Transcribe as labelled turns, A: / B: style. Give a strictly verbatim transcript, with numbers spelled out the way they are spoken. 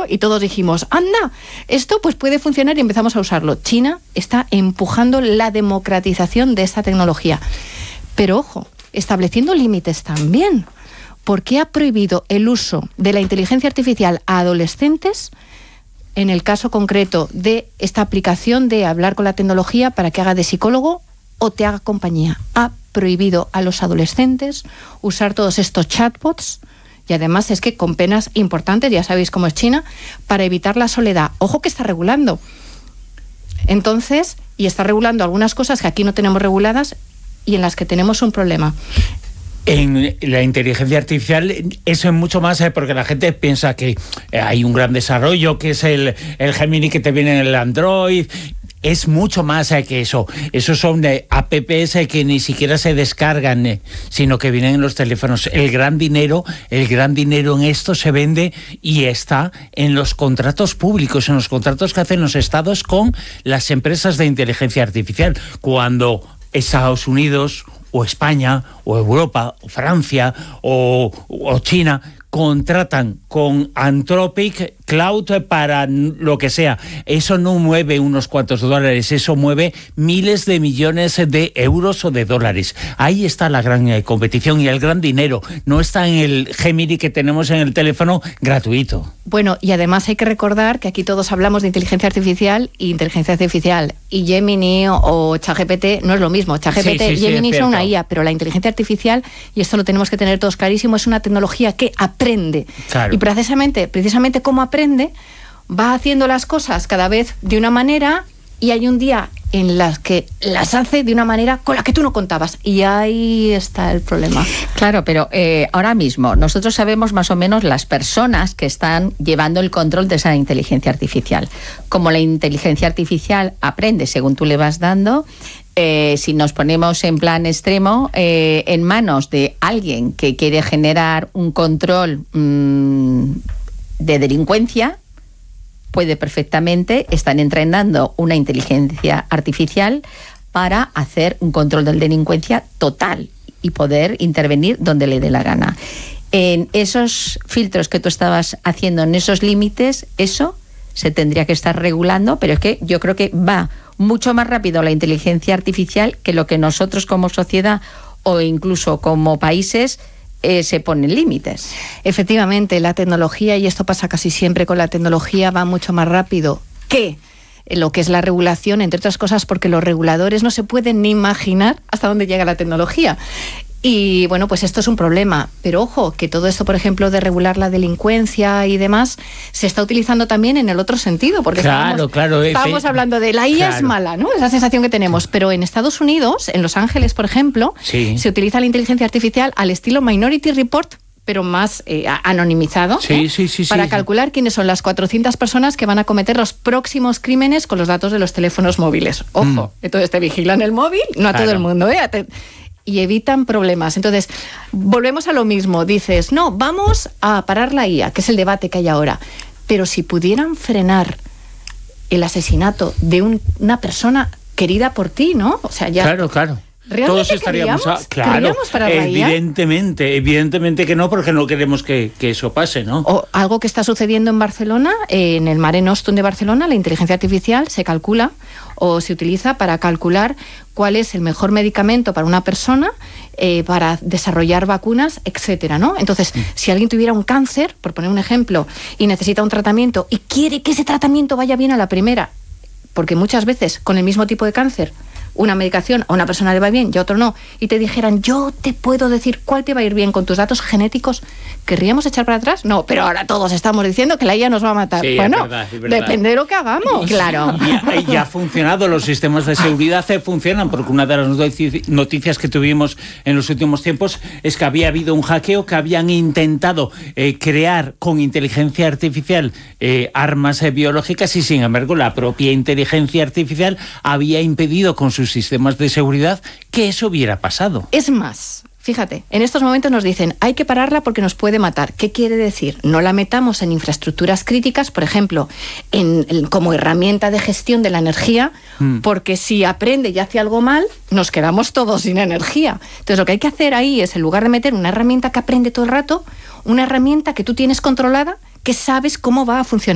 A: y todos dijimos, anda, esto pues puede funcionar y empezamos a usarlo. China está empujando la democratización de esta tecnología. Pero ojo, estableciendo límites también, porque ha prohibido el uso de la inteligencia artificial a adolescentes en el caso concreto de esta aplicación de hablar con la tecnología para que haga de psicólogo o te haga compañía. Ha prohibido a los adolescentes usar todos estos chatbots, y además es que con penas importantes, ya sabéis cómo es China, para evitar la soledad. Ojo que está regulando. Entonces, y está regulando algunas cosas que aquí no tenemos reguladas y en las que tenemos un problema.
B: En la inteligencia artificial eso es mucho más, ¿eh? Porque la gente piensa que hay un gran desarrollo, que es el, el Gemini que te viene en el Android. Es mucho más eh, que eso. Esos son eh, apps eh, que ni siquiera se descargan, eh, sino que vienen en los teléfonos. El gran dinero, el gran dinero en esto se vende y está en los contratos públicos, en los contratos que hacen los estados con las empresas de inteligencia artificial. Cuando Estados Unidos o España o Europa o Francia o, o China contratan con Anthropic Cloud para lo que sea, eso no mueve unos cuantos dólares, eso mueve miles de millones de euros o de dólares. Ahí está la gran eh, competición y el gran dinero. No está en el Gemini que tenemos en el teléfono gratuito.
A: Bueno, y además hay que recordar que aquí todos hablamos de inteligencia artificial y inteligencia artificial, y Gemini o, o ChatGPT no es lo mismo. ChatGPT y sí, sí, Gemini son una I A, pero la inteligencia artificial, y esto lo tenemos que tener todos clarísimo, es una tecnología que aprende. Claro. Y precisamente, precisamente como aprende, va haciendo las cosas cada vez de una manera, y hay un día en las que las hace de una manera con la que tú no contabas, y ahí está el problema.
C: Claro, pero eh, ahora mismo nosotros sabemos más o menos las personas que están llevando el control de esa inteligencia artificial. Como la inteligencia artificial aprende según tú le vas dando, eh, si nos ponemos en plan extremo eh, en manos de alguien que quiere generar un control mmm, de delincuencia, puede perfectamente estar entrenando una inteligencia artificial para hacer un control de la delincuencia total y poder intervenir donde le dé la gana. En esos filtros que tú estabas haciendo, en esos límites, eso se tendría que estar regulando, pero es que yo creo que va mucho más rápido la inteligencia artificial que lo que nosotros como sociedad o incluso como países Eh, se ponen límites.
A: Efectivamente, la tecnología, y esto pasa casi siempre con la tecnología, va mucho más rápido que lo que es la regulación, entre otras cosas porque los reguladores no se pueden ni imaginar hasta dónde llega la tecnología. Y bueno, pues esto es un problema, pero ojo, que todo esto, por ejemplo, de regular la delincuencia y demás, se está utilizando también en el otro sentido, porque
B: claro,
A: estábamos,
B: claro,
A: estábamos
B: sí.
A: hablando de la I A claro. es mala, ¿no? Es la sensación que tenemos, pero en Estados Unidos, en Los Ángeles, por ejemplo, sí. se utiliza la inteligencia artificial al estilo Minority Report, pero más eh, anonimizado,
B: sí,
A: ¿eh?
B: sí, sí,
A: para
B: sí,
A: calcular quiénes son las cuatrocientas personas que van a cometer los próximos crímenes con los datos de los teléfonos móviles. Ojo, mm. entonces te vigilan el móvil, no a claro. todo el mundo, ¿eh? Te, y evitan problemas. Entonces, volvemos a lo mismo. Dices, no, vamos a parar la I A, que es el debate que hay ahora. Pero si pudieran frenar el asesinato de un, una persona querida por ti, ¿no? O sea, ya...
B: Claro, claro. Todos estaríamos a, claro, evidentemente, evidentemente que no, porque no queremos que, que eso pase, ¿no?
A: O algo que está sucediendo en Barcelona, eh, en el Mare Nostrum de Barcelona, la inteligencia artificial se calcula o se utiliza para calcular cuál es el mejor medicamento para una persona, eh, para desarrollar vacunas, etcétera, ¿no? Entonces, mm. si alguien tuviera un cáncer, por poner un ejemplo, y necesita un tratamiento y quiere que ese tratamiento vaya bien a la primera, porque muchas veces con el mismo tipo de cáncer una medicación a una persona le va bien y a otro no, y te dijeran, yo te puedo decir cuál te va a ir bien con tus datos genéticos, ¿querríamos echar para atrás? No, pero ahora todos estamos diciendo que la I A nos va a matar.
B: Sí,
A: bueno,
B: es verdad, es verdad.
A: Depende de lo que hagamos.
B: Y,
A: claro.
B: Y, y ha funcionado, los sistemas de seguridad funcionan, porque una de las noticias que tuvimos en los últimos tiempos es que había habido un hackeo, que habían intentado eh, crear con inteligencia artificial eh, armas eh, biológicas, y sin embargo la propia inteligencia artificial había impedido con sus sistemas de seguridad que eso hubiera pasado.
A: Es más, fíjate, en estos momentos nos dicen, hay que pararla porque nos puede matar. ¿Qué quiere decir? No la metamos en infraestructuras críticas, por ejemplo, en, en, como herramienta de gestión de la energía, mm. porque si aprende y hace algo mal, nos quedamos todos sin energía. Entonces lo que hay que hacer ahí es, en lugar de meter una herramienta que aprende todo el rato, una herramienta que tú tienes controlada, que sabes cómo va a funcionar.